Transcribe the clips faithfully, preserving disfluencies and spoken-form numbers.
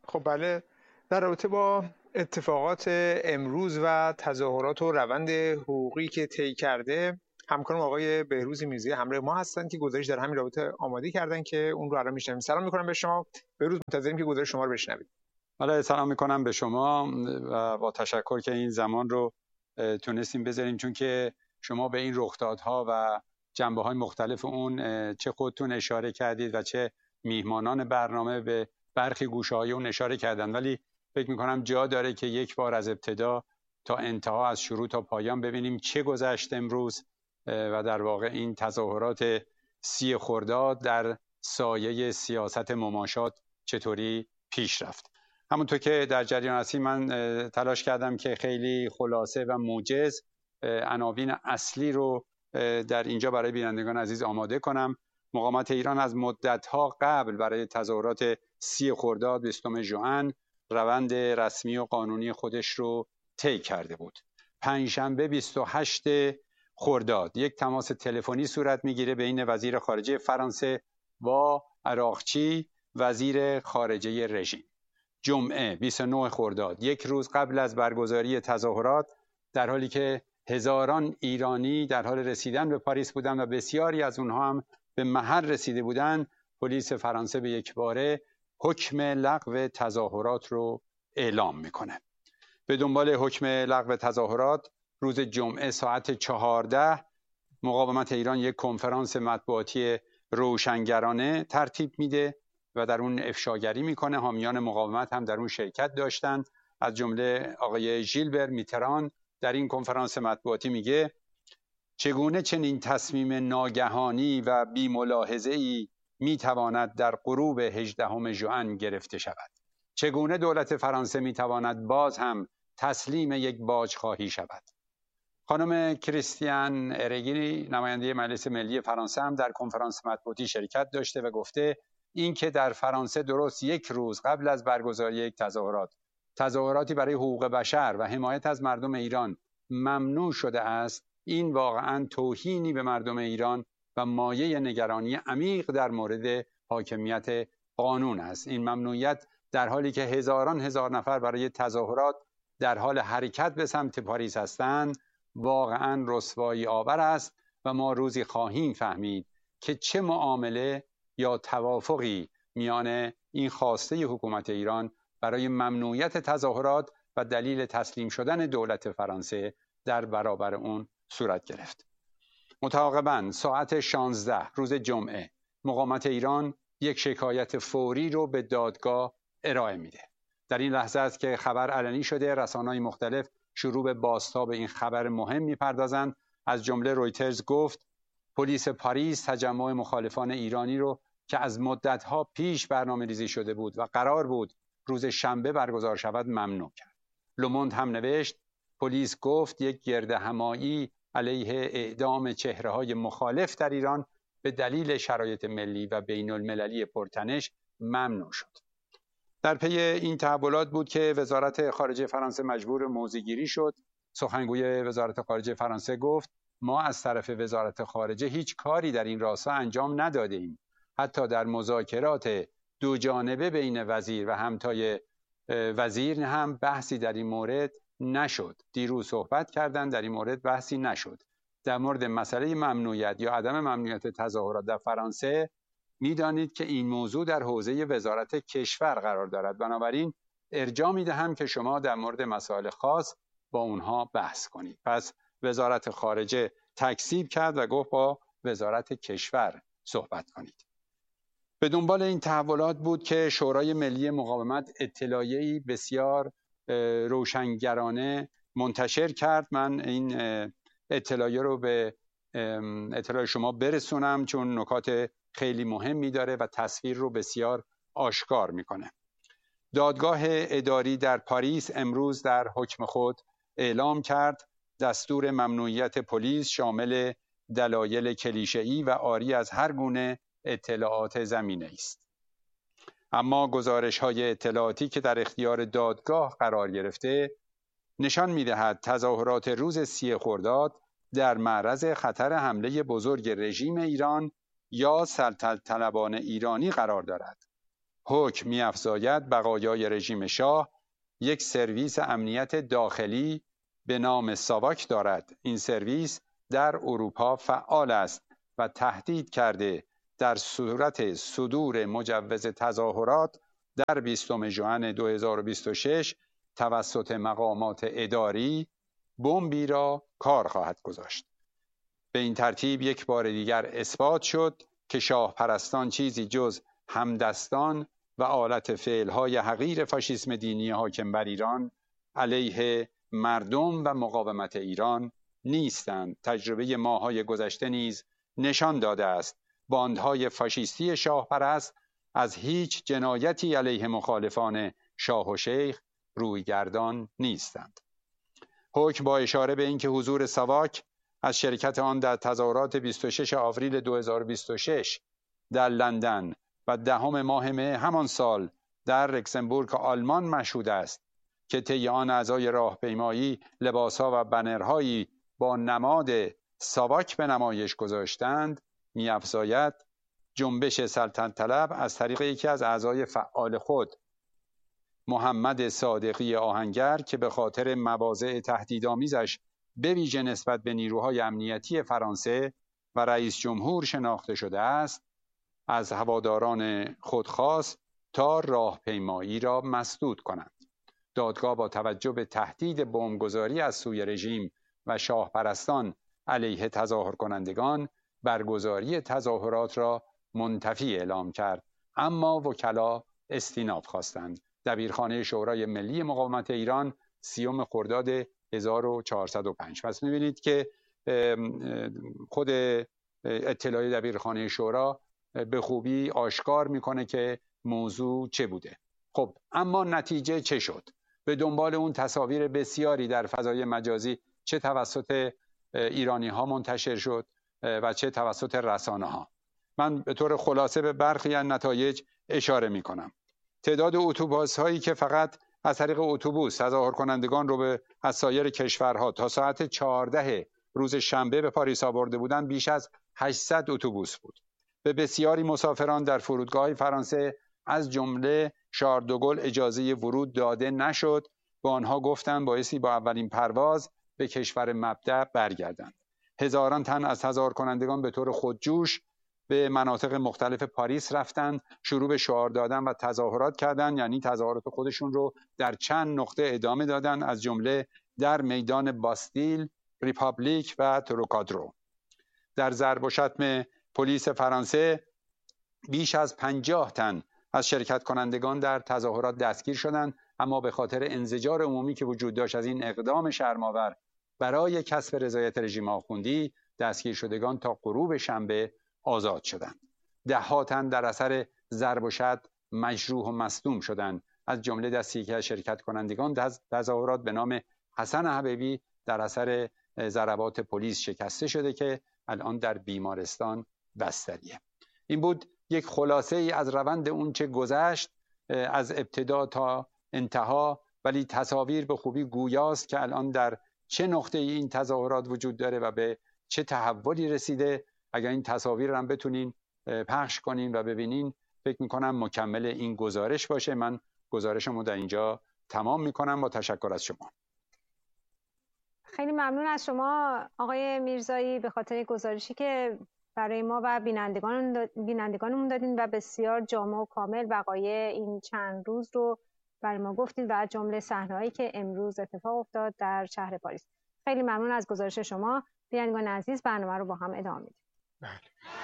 خب بله، در رابطه با اتفاقات امروز و تظاهرات و روند حقوقی که طی کرده، همکارم آقای بهروز میرزایی همراه ما هستن که گزارش در همین رابطه آماده کردن که اون رو الان میشنویم. سلام میکنم به شما بهروز، منتظریم که گزارش شما رو بشنویم. حالا سلام میکنم به شما و با تشکر که این زمان رو تونستیم بذاریم، چون که شما به این رخدادها و جنبه‌های مختلف اون چه خودتون اشاره کردید و چه میهمانان برنامه به برخی گوشه‌های اون اشاره کردن، ولی فکر میکنم جا داره که یک بار از ابتدا تا انتها، از شروع تا پایان ببینیم چه گذشت امروز و در واقع این تظاهرات سی خرداد در سایه سیاست مماشات چطوری پیش رفت. همونطور که در جریان هستی، من تلاش کردم که خیلی خلاصه و موجز عناوین اصلی رو در اینجا برای بینندگان عزیز آماده کنم. مقاومت ایران از مدت‌ها قبل برای تظاهرات سی خرداد بیستم ژوئن روند رسمی و قانونی خودش رو طی کرده بود. پنجشنبه بیست و هشتم خرداد یک تماس تلفنی صورت میگیره بین وزیر خارجه فرانسه با عراقچی وزیر خارجه رژیم. جمعه بیست و نهم خرداد، یک روز قبل از برگزاری تظاهرات، در حالی که هزاران ایرانی در حال رسیدن به پاریس بودند و بسیاری از اونها هم به محل رسیده بودند، پلیس فرانسه به یک باره حکم لغو تظاهرات رو اعلام میکنه. به دنبال حکم لغو تظاهرات، روز جمعه ساعت چهارده مقاومت ایران یک کنفرانس مطبوعاتی روشنگرانه ترتیب میده و در اون افشاگری میکنه. حامیان مقاومت هم در اون شرکت داشتند، از جمله آقای ژیلبر میتران در این کنفرانس مطبوعاتی میگه چگونه چنین تصمیم ناگهانی و بی ملاحظه ای میتواند در غروب هجدهم ژوئن گرفته شود؟ چگونه دولت فرانسه میتواند باز هم تسلیم یک باجخواهی شود؟ خانم کریستیان ارگی، نماینده مجلس ملی فرانسه، هم در کنفرانس مطبوعاتی شرکت داشته و گفته اینکه در فرانسه درست یک روز قبل از برگزاری یک تظاهرات تظاهراتی برای حقوق بشر و حمایت از مردم ایران ممنوع شده است، این واقعاً توهینی به مردم ایران و مایه نگرانی عمیق در مورد حاکمیت قانون است. این ممنوعیت در حالی که هزاران هزار نفر برای تظاهرات در حال حرکت به سمت پاریس هستند، واقعاً رسوایی آور است و ما روزی خواهیم فهمید که چه معامله یا توافقی میان این خواسته حکومت ایران برای ممنوعیت تظاهرات و دلیل تسلیم شدن دولت فرانسه در برابر اون صورت گرفت. متعاقباً ساعت شانزده روز جمعه مقاومت ایران یک شکایت فوری رو به دادگاه ارائه میده. در این لحظه است که خبر علنی شده، رسانه‌های مختلف شروع به بازتاب این خبر مهم میپردازند. از جمله رویترز گفت پلیس پاریس تجمع مخالفان ایرانی رو که از مدت‌ها پیش برنامه ریزی شده بود و قرار بود روز شنبه برگزار شود ممنوع کرد. لوموند هم نوشت پلیس گفت یک گردهمایی علیه اعدام چهره‌های مخالف در ایران به دلیل شرایط ملی و بین المللی پرتنش ممنوع شد. در پی این تحولات بود که وزارت خارجه فرانسه مجبور موضع‌گیری شد. سخنگوی وزارت خارجه فرانسه گفت ما از طرف وزارت خارجه هیچ کاری در این راستا انجام نداده ایم. حتی در مذاکرات دو جانبه بین وزیر و همتای وزیر هم بحثی در این مورد نشد. دیروز صحبت کردن، در این مورد بحثی نشد. در مورد مسئله ممنوعیت یا عدم ممنوعیت تظاهرات در فرانسه میدانید که این موضوع در حوزه وزارت کشور قرار دارد، بنابراین ارجاع میدهم که شما در مورد مسائل خاص با اونها بحث کنید. پس وزارت خارجه تکذیب کرد و گفت با وزارت کشور صحبت کنید. به دنبال این تحولات بود که شورای ملی مقاومت اطلاعیه‌ای بسیار روشنگرانه منتشر کرد. من این اطلاعیه رو به اطلاع شما برسونم چون نکات خیلی مهمی داره و تصویر رو بسیار آشکار میکنه. دادگاه اداری در پاریس امروز در حکم خود اعلام کرد دستور ممنوعیت پلیس شامل دلایل کلیشه‌ای و عاری از هر گونه اطلاعات زمینه است. اما گزارش‌های اطلاعاتی که در اختیار دادگاه قرار گرفته نشان می‌دهد تظاهرات روز سی خرداد در معرض خطر حمله بزرگ رژیم ایران یا سلطنت طلبان ایرانی قرار دارد. حکم می‌افزاید بقایای رژیم شاه یک سرویس امنیت داخلی به نام ساواک دارد. این سرویس در اروپا فعال است و تهدید کرده در صورت صدور مجوز تظاهرات در بیستم ژوئن دو هزار و بیست و شش توسط مقامات اداری بمبی را کار خواهد گذاشت. به این ترتیب یک بار دیگر اثبات شد که شاه پرستان چیزی جز همدستان و آلت فعلهای حقیر فاشیسم دینی حاکم بر ایران علیه مردم و مقاومت ایران نیستند. تجربه ماهای گذشته نیز نشان داده است باندهای فاشیستی شاه پرست از هیچ جنایتی علیه مخالفان شاه و شیخ رویگردان نیستند. حکم با اشاره به اینکه حضور ساواک از شرکت آن در تظاهرات بیست و شش آوریل دو هزار و بیست و شش در لندن و دهم ماه مه همان سال در لوکزامبورگ آلمان مشهود است که طی آن اعضای راهپیمایی لباسها و بنرهایی با نماد ساواک به نمایش گذاشتند، می‌افزاید جنبش سلطنت طلب از طریق یکی از اعضای فعال خود محمد صادقی آهنگر که به خاطر مواضع تهدیدآمیزش به ویژه نسبت به نیروهای امنیتی فرانسه و رئیس جمهور شناخته شده است، از هواداران خود خواست تا راهپیمایی را مسدود کنند. دادگاه با توجه به تهدید بمبگذاری از سوی رژیم و شاه پرستان علیه تظاهر کنندگان برگزاری تظاهرات را منتفی اعلام کرد، اما وکلا استیناف خواستند. دبیرخانه شورای ملی مقاومت ایران سیوم خرداد هزار و چهارصد و پنج. پس می‌بینید که خود اطلاعیه دبیرخانه شورا به خوبی آشکار میکنه که موضوع چه بوده. خب اما نتیجه چه شد؟ به دنبال اون تصاویر بسیاری در فضای مجازی چه توسط ایرانی ها منتشر شد و چه توسط رسانه ها. من به طور خلاصه به برخی از نتایج اشاره می کنم. تعداد اتوبوس هایی که فقط از طریق اتوبوس تظاهر کنندگان رو به از سایر کشورها تا ساعت چهارده روز شنبه به پاریس آورده بودند بیش از هشتصد اتوبوس بود. به بسیاری مسافران در فرودگاه‌های فرانسه از جمله شارل دوگل اجازه ورود داده نشد. با آنها گفتند بایستی با اولین پرواز به کشور مبدأ برگردند. هزاران تن از تظاهر کنندگان به طور خودجوش به مناطق مختلف پاریس رفتند، شروع به شعار دادن و تظاهرات کردند، یعنی تظاهرات خودشون رو در چند نقطه ادامه دادن، از جمله در میدان باستیل، ریپابلیک و تروکادرو. در ضرب و شتم پلیس فرانسه بیش از پنجاه تن از شرکت کنندگان در تظاهرات دستگیر شدند، اما به خاطر انزجار عمومی که وجود داشت از این اقدام شرم‌آور برای کسب رضایت رژیم آخوندی، دستگیر شدگان تا غروب شنبه آزاد شدند. ده ها تن در اثر ضرب و شتم مجروح و مصدوم شدند، از جمله دستی که از شرکت کنندگان در تظاهرات به نام حسن حبیبی در اثر ضربات پلیس شکسته شده که الان در بیمارستان بستریه. این بود یک خلاصه ای از روند اون چه گذشت از ابتدا تا انتها، ولی تصاویر به خوبی گویاست که الان در چه نقطه ای این تظاهرات وجود داره و به چه تحولی رسیده. اگر این تصاویر رو هم بتونین پخش کنین و ببینین، فکر میکنم مکمل این گزارش باشه. من گزارشمو در اینجا تمام میکنم با تشکر از شما. خیلی ممنون از شما آقای میرزایی به خاطر گزارشی که برای ما و بینندگان بینندگانمون دادین و بسیار جامع و کامل وقایع این چند روز رو برای ما گفتید و از جمله صحنه‌هایی که امروز اتفاق افتاد در شهر پاریس. خیلی ممنون از گزارش شما. بینندگان عزیز، برنامه رو با هم ادامه میدیم. بله.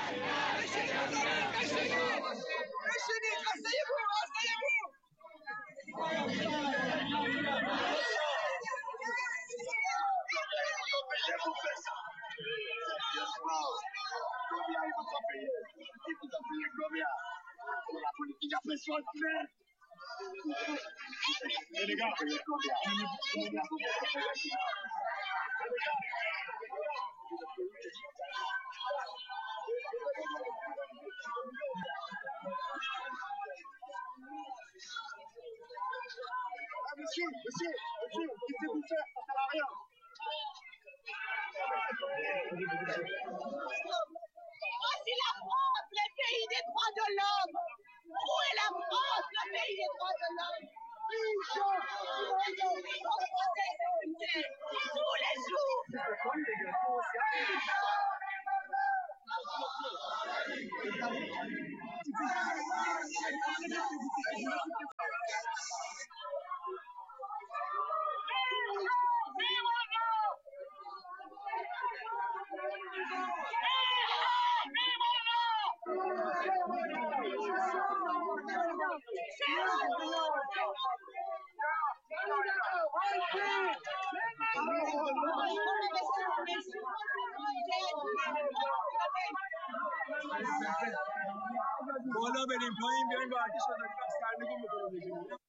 Monsieur, monsieur, monsieur, qu'est-ce que vous faites? Ça sert à rien. Voici la France, le pays des droits de l'homme. Où est la France? بالا بریم پایین بیایم ورزش رو سرنگون بکنیم.